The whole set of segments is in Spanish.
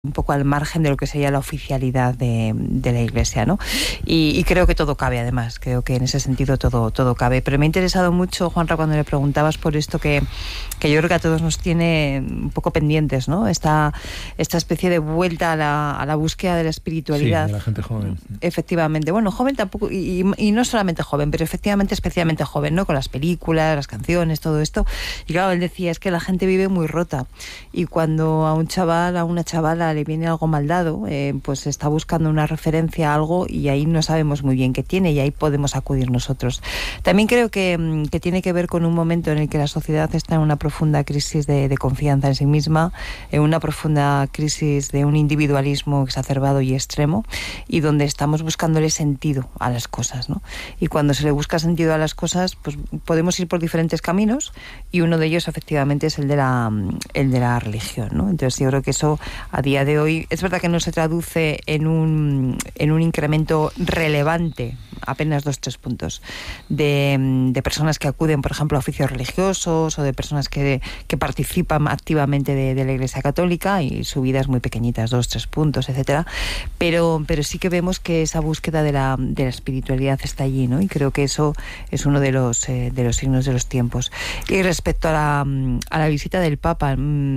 un poco al margen de lo que sería la oficialidad de la Iglesia, ¿no? Y creo que todo cabe, además, creo que en ese sentido todo cabe. Pero me ha interesado mucho, Juanra, cuando le preguntabas por esto que yo creo que a todos nos tiene un poco pendientes, ¿no? Esta especie de vuelta a la búsqueda de la espiritualidad. Sí, de la gente joven. Efectivamente, bueno, joven tampoco, y no solamente joven, pero efectivamente especialmente joven, ¿no? Con las películas, las canciones, todo esto. Y claro, él decía, es que la gente vive muy rota. Y cuando a un chaval, a una chavala le viene algo mal dado, pues está buscando una referencia a algo y ahí no sabemos muy bien qué tiene y ahí podemos acudir nosotros. También creo que tiene que ver con un momento en el que la sociedad está en una profunda crisis de confianza en sí misma, en una profunda crisis de un individualismo exacerbado y extremo, y donde estamos buscándole sentido a las cosas, ¿no? Y cuando se le busca sentido a las cosas, pues podemos ir por diferentes caminos, y uno de ellos efectivamente es el de la religión, ¿no? Entonces yo creo que eso a día de hoy es verdad que no se traduce en un incremento relevante, apenas 2-3 puntos, de personas que acuden, por ejemplo, a oficios religiosos, o de personas que participan activamente de la Iglesia Católica, y subidas muy pequeñitas, 2-3 puntos, etcétera. Pero sí que vemos que esa búsqueda de la espiritualidad está allí, ¿no? Y creo que eso es uno de los signos de los tiempos. Y respecto a la visita del Papa,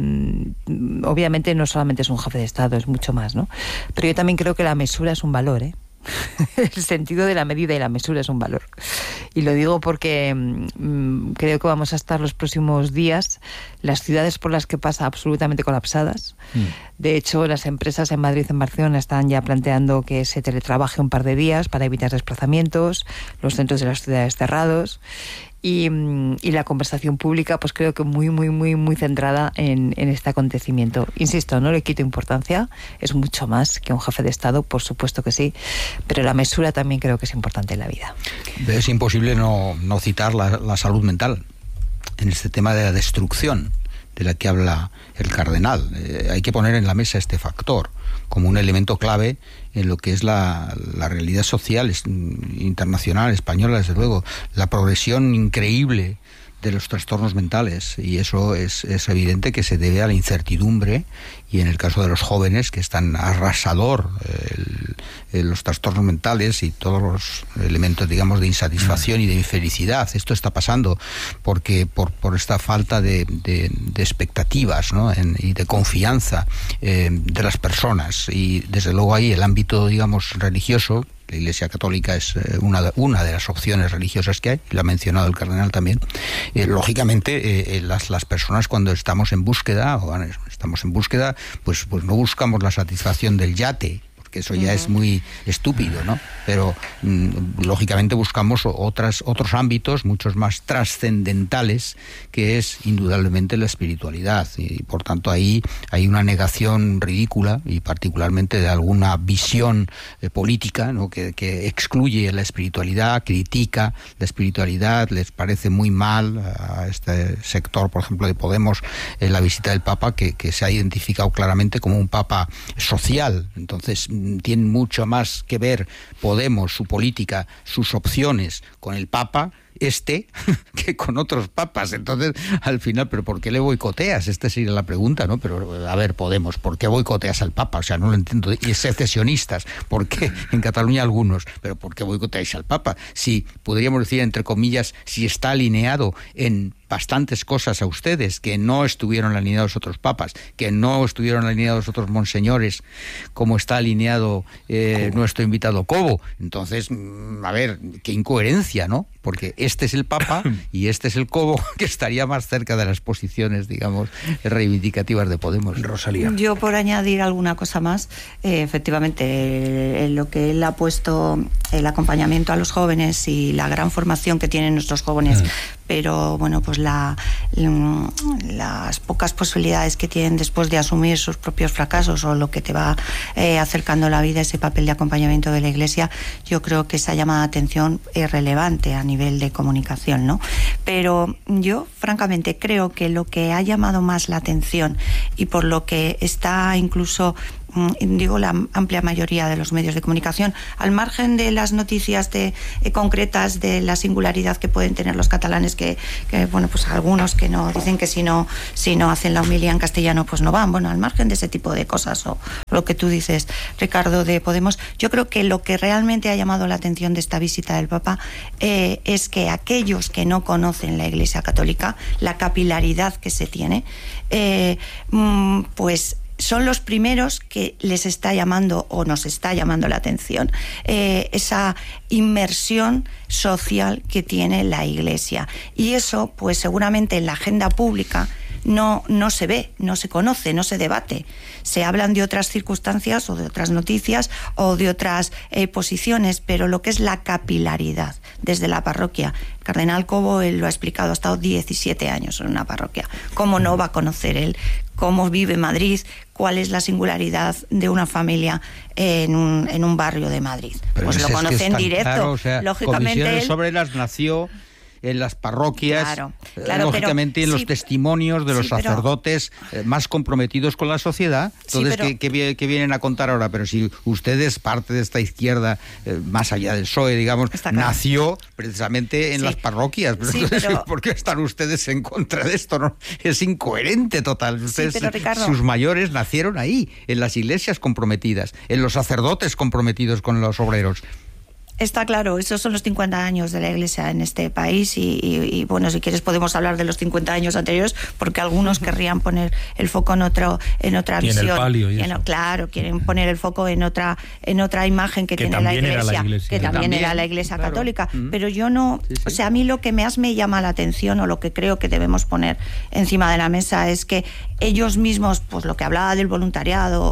obviamente no solamente es un jefe de Estado, es mucho más, ¿no? Pero yo también creo que la mesura es un valor, ¿eh? El sentido de la medida y la mesura es un valor. Y lo digo porque creo que vamos a estar los próximos días, las ciudades por las que pasa, absolutamente colapsadas. De hecho, las empresas en Madrid y en Barcelona están ya planteando que se teletrabaje un par de días para evitar desplazamientos, los centros de las ciudades cerrados. Y la conversación pública, pues creo que muy centrada en este acontecimiento. Insisto, no le quito importancia, es mucho más que un jefe de Estado, por supuesto que sí, pero la mesura también creo que es importante en la vida. Es imposible no citar la salud mental en este tema de la destrucción de la que habla el cardenal. Hay que poner en la mesa este factor como un elemento clave en lo que es la realidad social internacional, española, desde luego, la progresión increíble de los trastornos mentales, y eso es evidente que se debe a la incertidumbre, y en el caso de los jóvenes, que están arrasador los trastornos mentales y todos los elementos, digamos, de insatisfacción y de infelicidad. Esto está pasando porque por esta falta de expectativas, ¿no? Y de confianza de las personas, y desde luego ahí el ámbito, digamos, religioso. La Iglesia Católica es una de las opciones religiosas que hay, lo ha mencionado el cardenal también. Lógicamente, las personas, cuando estamos en búsqueda, pues no buscamos la satisfacción del yate, que eso ya es muy estúpido, ¿no? Pero lógicamente buscamos otros ámbitos muchos más trascendentales, que es indudablemente la espiritualidad, y por tanto ahí hay una negación ridícula, y particularmente de alguna visión política, ¿no? que excluye la espiritualidad, critica la espiritualidad, les parece muy mal a este sector, por ejemplo, de Podemos, la visita del Papa, que se ha identificado claramente como un Papa social. Entonces tiene mucho más que ver Podemos, su política, sus opciones con el Papa que con otros papas. Entonces, al final, ¿pero por qué le boicoteas? Esta sería la pregunta, ¿no? Pero, a ver, Podemos, ¿por qué boicoteas al Papa? O sea, no lo entiendo. Y secesionistas, ¿por qué? En Cataluña algunos, pero ¿por qué boicoteáis al Papa? Si, podríamos decir, entre comillas, si está alineado en bastantes cosas a ustedes, que no estuvieron alineados otros papas, que no estuvieron alineados otros monseñores, como está alineado nuestro invitado Cobo. Entonces, a ver, qué incoherencia, ¿no? Porque este es el Papa y este es el Cobo, que estaría más cerca de las posiciones, digamos, reivindicativas de Podemos. Rosalía. Yo, por añadir alguna cosa más, efectivamente, lo que él ha puesto, el acompañamiento a los jóvenes y la gran formación que tienen nuestros jóvenes, pero bueno, pues las pocas posibilidades que tienen después de asumir sus propios fracasos, o lo que te va acercando la vida, ese papel de acompañamiento de la Iglesia, yo creo que esa llamada de atención es relevante a nivel de comunicación, ¿no? Pero yo, francamente, creo que lo que ha llamado más la atención, y por lo que está incluso digo la amplia mayoría de los medios de comunicación, al margen de las noticias concretas de la singularidad que pueden tener los catalanes, que bueno, pues algunos que no dicen que si no hacen la homilía en castellano pues no van, bueno, al margen de ese tipo de cosas, o lo que tú dices, Ricardo, de Podemos, yo creo que lo que realmente ha llamado la atención de esta visita del Papa es que aquellos que no conocen la Iglesia Católica, la capilaridad que se tiene, pues son los primeros que les está llamando o nos está llamando la atención esa inmersión social que tiene la Iglesia, y eso pues seguramente en la agenda pública no se ve, no se conoce, no se debate. Se hablan de otras circunstancias o de otras noticias o de otras posiciones, pero lo que es la capilaridad desde la parroquia. El cardenal Cobo, él lo ha explicado, ha estado 17 años en una parroquia. ¿Cómo no va a conocer él cómo vive Madrid, cuál es la singularidad de una familia en un barrio de Madrid? Pero pues lo conoce en directo. Claro, o sea, lógicamente Comisiones Obreras nació en las parroquias, lógicamente pero, en los testimonios de los sacerdotes más comprometidos con la sociedad. Entonces, ¿qué vienen a contar ahora? Pero si ustedes, parte de esta izquierda, más allá del PSOE, digamos, nació precisamente en las parroquias. Pero entonces, ¿por qué están ustedes en contra de esto? ¿No? Es incoherente total. Ustedes, Ricardo, sus mayores nacieron ahí, en las iglesias comprometidas, en los sacerdotes comprometidos con los obreros. Está claro, esos son los 50 años de la Iglesia en este país y bueno, si quieres podemos hablar de los 50 años anteriores, porque algunos querrían poner el foco en otra visión. El palio y eso. Claro, quieren poner el foco en otra imagen que tiene la Iglesia, que también era la Iglesia Católica, pero yo no, o sea, a mí lo que más me llama la atención o lo que creo que debemos poner encima de la mesa es que ellos mismos, pues lo que hablaba del voluntariado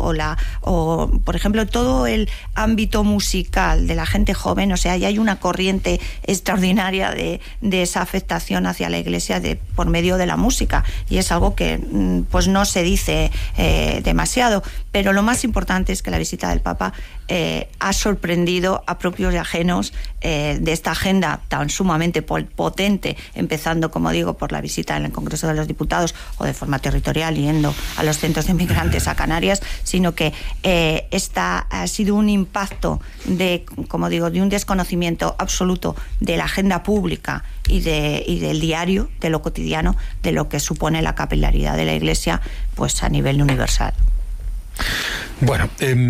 o por ejemplo todo el ámbito musical de la gente joven, o sea, ya hay una corriente extraordinaria de esa afectación hacia la Iglesia por medio de la música, y es algo que pues no se dice demasiado, pero lo más importante es que la visita del Papa ha sorprendido a propios y ajenos de esta agenda tan sumamente potente, empezando, como digo, por la visita en el Congreso de los Diputados o de forma territorial yendo a los centros de migrantes a Canarias, sino que esta ha sido un impacto como digo, de un desconocimiento absoluto de la agenda pública y del diario, de lo cotidiano, de lo que supone la capilaridad de la Iglesia, pues a nivel universal. Bueno,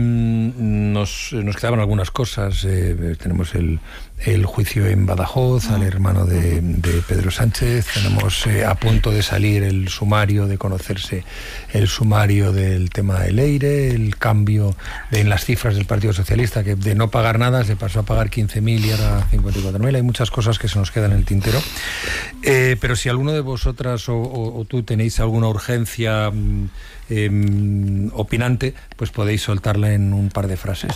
nos quedaban algunas cosas. Tenemos el juicio en Badajoz al hermano de Pedro Sánchez. Tenemos a punto de salir el sumario, de conocerse el sumario del tema del EIRE, el cambio en las cifras del Partido Socialista, que de no pagar nada se pasó a pagar 15.000 y ahora 54.000. Hay muchas cosas que se nos quedan en el tintero. Pero si alguno de vosotras o tú tenéis alguna urgencia opinante, pues podéis soltarla en un par de frases.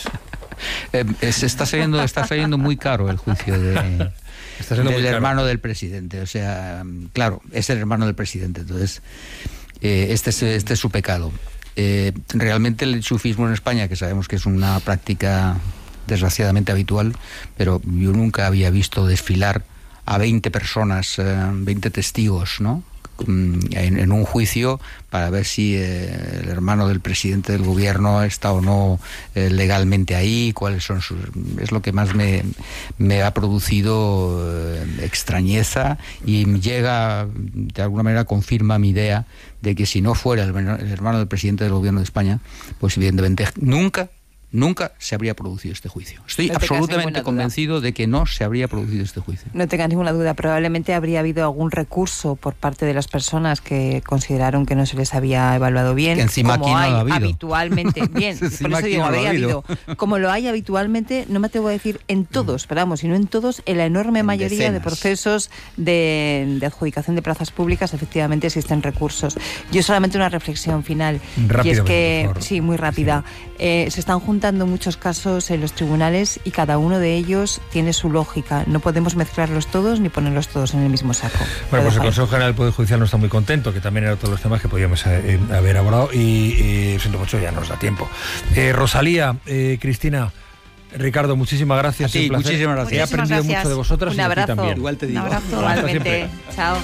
Está saliendo muy caro el juicio del hermano del presidente. O sea, claro, es el hermano del presidente. Entonces, este es su pecado. Realmente el enchufismo en España, que sabemos que es una práctica desgraciadamente habitual, pero yo nunca había visto desfilar a 20 personas, 20 testigos, ¿no?, en un juicio para ver si el hermano del presidente del gobierno está o no legalmente ahí, cuáles son sus... Es lo que más me ha producido extrañeza, y llega, de alguna manera confirma mi idea de que si no fuera el hermano del presidente del gobierno de España, pues evidentemente nunca se habría producido este juicio. Estoy absolutamente convencido de que no se habría producido este juicio. No tengas ninguna duda. Probablemente habría habido algún recurso por parte de las personas que consideraron que no se les había evaluado bien. Que encima como aquí no hay lo ha habido. Habitualmente. Bien, por eso digo, habría habido. Como lo hay habitualmente, no me atrevo a decir en todos, pero vamos, sino en todos, en la enorme mayoría de procesos de adjudicación de plazas públicas, efectivamente existen recursos. Yo solamente una reflexión final. Rápido, y es que, sí, muy rápida. Se están juntando muchos casos en los tribunales y cada uno de ellos tiene su lógica. No podemos mezclarlos todos ni ponerlos todos en el mismo saco. Bueno, pues el Consejo General del Poder Judicial no está muy contento, que también eran todos los temas que podíamos haber abordado, y siento mucho, ya nos da tiempo. Rosalía, Cristina, Ricardo, muchísimas gracias. Sí, muchísimas gracias. He aprendido mucho de vosotras. Un abrazo. Y también. Igual te digo. Un abrazo, igualmente. Chao.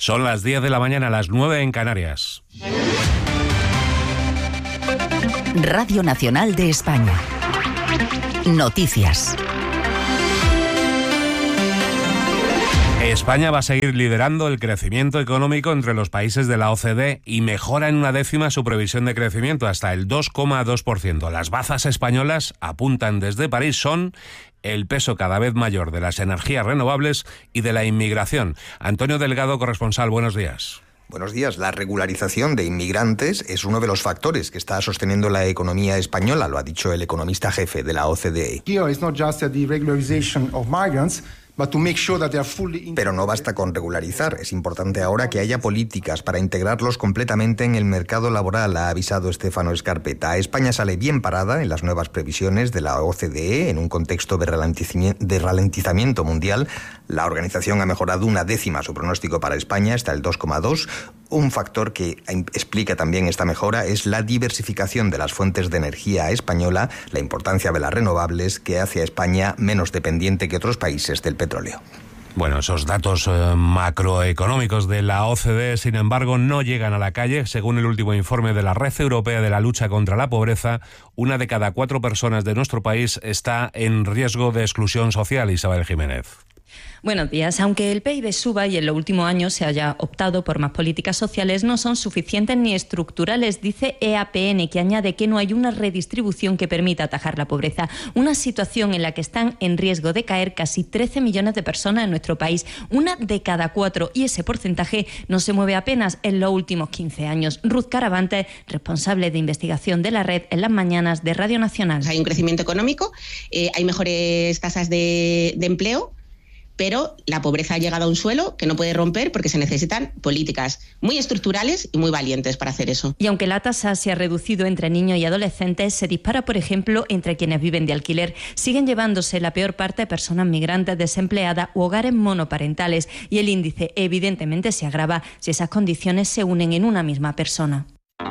Son las 10 de la mañana, las 9 en Canarias. Radio Nacional de España. Noticias. España va a seguir liderando el crecimiento económico entre los países de la OCDE y mejora en 1/10 su previsión de crecimiento hasta el 2,2%. Las bazas españolas, apuntan desde París, son el peso cada vez mayor de las energías renovables y de la inmigración. Antonio Delgado, corresponsal, buenos días. Buenos días. La regularización de inmigrantes es uno de los factores que está sosteniendo la economía española, lo ha dicho el economista jefe de la OCDE. Pero no basta con regularizar, es importante ahora que haya políticas para integrarlos completamente en el mercado laboral, ha avisado Stefano Scarpetta. España sale bien parada en las nuevas previsiones de la OCDE en un contexto de ralentizamiento mundial. La organización ha mejorado 1/10 su pronóstico para España, hasta el 2,2%. Un factor que explica también esta mejora es la diversificación de las fuentes de energía española, la importancia de las renovables, que hace a España menos dependiente que otros países del petróleo. Bueno, esos datos macroeconómicos de la OCDE, sin embargo, no llegan a la calle. Según el último informe de la Red Europea de la Lucha contra la Pobreza, 1 de cada 4 personas de nuestro país está en riesgo de exclusión social. Isabel Jiménez. Buenos días. Aunque el PIB suba y en los últimos años se haya optado por más políticas sociales, no son suficientes ni estructurales, dice EAPN, que añade que no hay una redistribución que permita atajar la pobreza. Una situación en la que están en riesgo de caer casi 13 millones de personas en nuestro país, 1 de cada 4, y ese porcentaje no se mueve apenas en los últimos 15 años. Ruth Caravante, responsable de investigación de la red, en las mañanas de Radio Nacional. Hay un crecimiento económico, hay mejores tasas de empleo, pero la pobreza ha llegado a un suelo que no puede romper porque se necesitan políticas muy estructurales y muy valientes para hacer eso. Y aunque la tasa se ha reducido entre niños y adolescentes, se dispara, por ejemplo, entre quienes viven de alquiler. Siguen llevándose la peor parte personas migrantes, desempleadas u hogares monoparentales, y el índice evidentemente se agrava si esas condiciones se unen en una misma persona.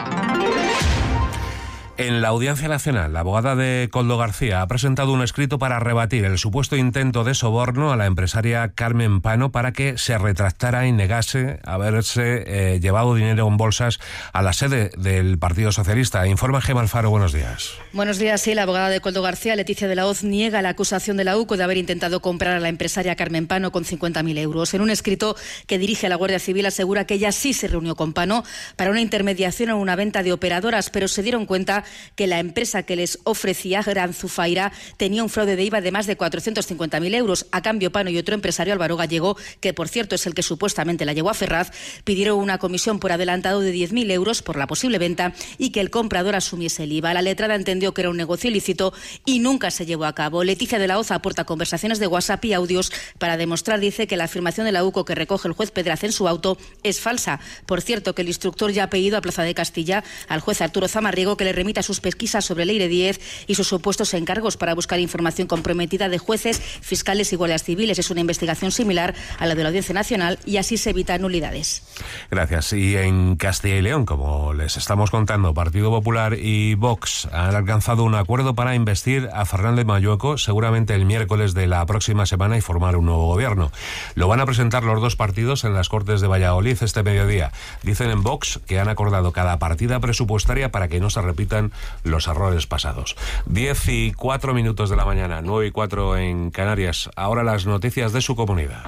En la Audiencia Nacional, la abogada de Koldo García ha presentado un escrito para rebatir el supuesto intento de soborno a la empresaria Carmen Pano para que se retractara y negase haberse llevado dinero en bolsas a la sede del Partido Socialista. Informa Gemma Alfaro, buenos días. Buenos días. Sí, la abogada de Koldo García, Leticia de la Hoz, niega la acusación de la UCO de haber intentado comprar a la empresaria Carmen Pano con 50.000 euros. En un escrito que dirige a la Guardia Civil asegura que ella sí se reunió con Pano para una intermediación o una venta de operadoras, pero se dieron cuenta que la empresa que les ofrecía, Gran Zufaira, tenía un fraude de IVA de más de 450.000 euros. A cambio, Pano y otro empresario, Álvaro Gallego, que por cierto es el que supuestamente la llevó a Ferraz, pidieron una comisión por adelantado de 10.000 euros por la posible venta y que el comprador asumiese el IVA. La letrada entendió que era un negocio ilícito y nunca se llevó a cabo. Leticia de la Hoz aporta conversaciones de WhatsApp y audios para demostrar, dice, que la afirmación de la UCO que recoge el juez Pedraz en su auto es falsa. Por cierto, que el instructor ya ha pedido a Plaza de Castilla al juez Arturo Zamarriego que le remita sus pesquisas sobre Leire 10 y sus supuestos encargos para buscar información comprometida de jueces, fiscales y guardias civiles. Es una investigación similar a la de la Audiencia Nacional y así se evitan nulidades. Gracias. Y en Castilla y León, como les estamos contando, Partido Popular y Vox han alcanzado un acuerdo para investir a Fernández Mayueco seguramente el miércoles de la próxima semana y formar un nuevo gobierno. Lo van a presentar los dos partidos en las Cortes de Valladolid este mediodía. Dicen en Vox que han acordado cada partida presupuestaria para que no se repitan los errores pasados. 10:04 de la mañana, 9:04 en Canarias. Ahora las noticias de su comunidad.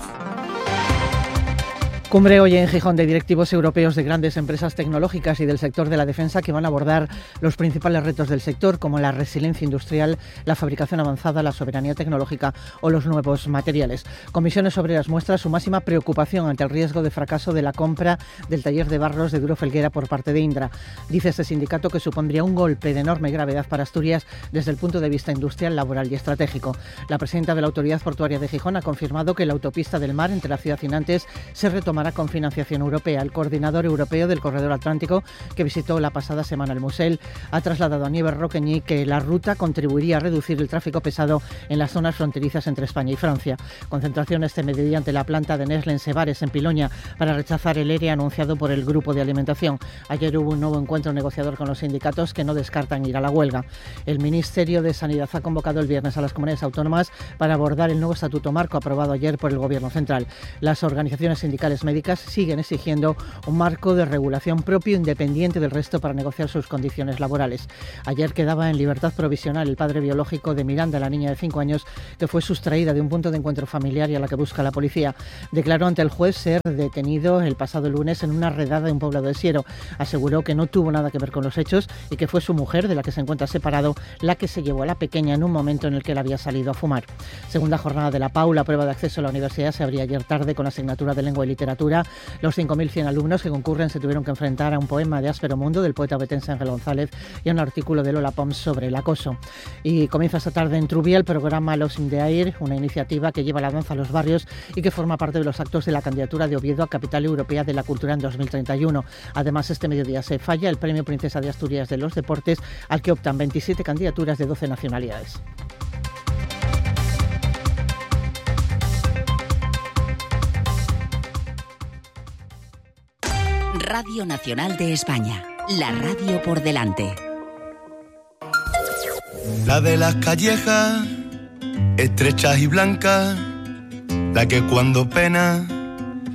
Cumbre hoy en Gijón de directivos europeos de grandes empresas tecnológicas y del sector de la defensa que van a abordar los principales retos del sector, como la resiliencia industrial, la fabricación avanzada, la soberanía tecnológica o los nuevos materiales. Comisiones Obreras muestra su máxima preocupación ante el riesgo de fracaso de la compra del taller de barros de Duro Felguera por parte de Indra. Dice este sindicato que supondría un golpe de enorme gravedad para Asturias desde el punto de vista industrial, laboral y estratégico. La presidenta de la Autoridad Portuaria de Gijón ha confirmado que la autopista del mar entre la ciudad y Nantes se retomará con financiación europea. El coordinador europeo del Corredor Atlántico, que visitó la pasada semana el Musel, ha trasladado a Nieves Roqueñi que la ruta contribuiría a reducir el tráfico pesado en las zonas fronterizas entre España y Francia. Concentración este mediodía ante la planta de Nestlé en Sebares, en Piloña, para rechazar el ERE anunciado por el Grupo de Alimentación. Ayer hubo un nuevo encuentro negociador con los sindicatos que no descartan ir a la huelga. El Ministerio de Sanidad ha convocado el viernes a las comunidades autónomas para abordar el nuevo estatuto marco aprobado ayer por el Gobierno central. Las organizaciones sindicales médicas siguen exigiendo un marco de regulación propio independiente del resto para negociar sus condiciones laborales. Ayer quedaba en libertad provisional el padre biológico de Miranda, la niña de 5 años, que fue sustraída de un punto de encuentro familiar y a la que busca la policía. Declaró ante el juez ser detenido el pasado lunes en una redada de un poblado de Siero. Aseguró que no tuvo nada que ver con los hechos y que fue su mujer, de la que se encuentra separado, la que se llevó a la pequeña en un momento en el que él había salido a fumar. Segunda jornada de la PAU, la prueba de acceso a la universidad se abría ayer tarde con la asignatura de Lengua y Literatura. Los 5.100 alumnos que concurren se tuvieron que enfrentar a un poema de Áspero Mundo del poeta obetense Ángel González y a un artículo de Lola Pons sobre el acoso. Y comienza esta tarde en Trubia el programa Los in the Air, una iniciativa que lleva la danza a los barrios y que forma parte de los actos de la candidatura de Oviedo a Capital Europea de la Cultura en 2031. Además, este mediodía se falla el Premio Princesa de Asturias de los Deportes, al que optan 27 candidaturas de 12 nacionalidades. Radio Nacional de España, la radio por delante. La de las callejas, estrechas y blancas, la que cuando pena